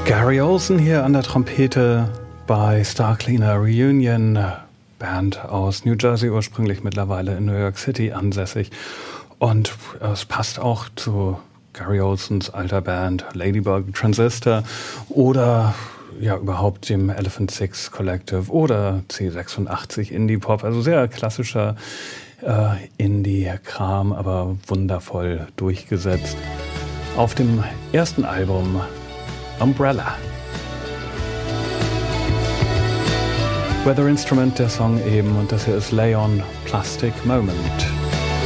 Gary Olsen hier an der Trompete bei Star Cleaner Reunion, Band aus New Jersey, ursprünglich mittlerweile in New York City ansässig. Und es passt auch zu Gary Olsens alter Band Ladybug Transistor oder ja überhaupt dem Elephant Six Collective oder C86 Indie Pop. Also sehr klassischer Indie-Kram, aber wundervoll durchgesetzt. Auf dem ersten Album Umbrella. Weather Instrument, der Song eben, und das hier ist Lay On Plastic Moment.